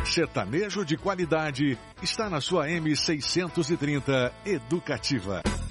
sertanejo de qualidade está na sua M630 Educativa.